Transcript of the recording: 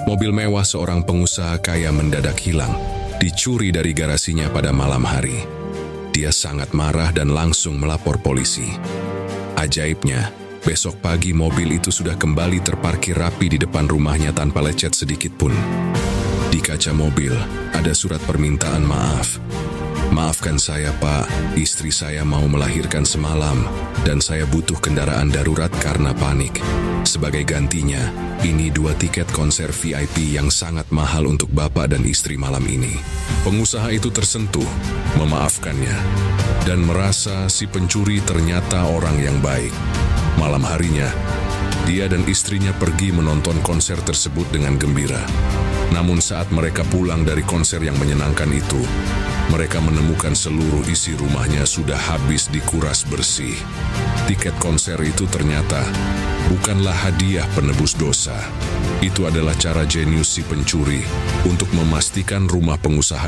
Mobil mewah seorang pengusaha kaya mendadak hilang, dicuri dari garasinya pada malam hari. Dia sangat marah dan langsung melapor polisi. Ajaibnya, besok pagi mobil itu sudah kembali terparkir rapi di depan rumahnya tanpa lecet sedikit pun. Di kaca mobil ada surat permintaan maaf. "Maafkan saya, Pak, istri saya mau melahirkan semalam dan saya butuh kendaraan darurat karena panik. Sebagai gantinya, ini 2 tiket konser VIP yang sangat mahal untuk Bapak dan istri malam ini." Pengusaha itu tersentuh, memaafkannya, dan merasa si pencuri ternyata orang yang baik. Malam harinya, dia dan istrinya pergi menonton konser tersebut dengan gembira. Namun saat mereka pulang dari konser yang menyenangkan itu, mereka menemukan seluruh isi rumahnya sudah habis dikuras bersih. Tiket konser itu ternyata bukanlah hadiah penebus dosa. Itu adalah cara jenius si pencuri untuk memastikan rumah pengusaha